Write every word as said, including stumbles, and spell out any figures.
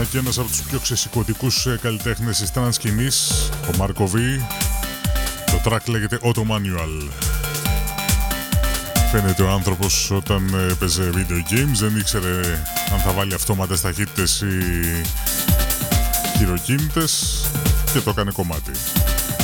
και ένας από τους πιο ξεσηκωτικούς καλλιτέχνες της trance σκηνής, ο Marco V. Το track λέγεται Auto Manual. Φαίνεται ο άνθρωπος όταν έπαιζε video games δεν ήξερε αν θα βάλει αυτόματες ταχύτητες ή χειροκίνητες και το έκανε κομμάτι.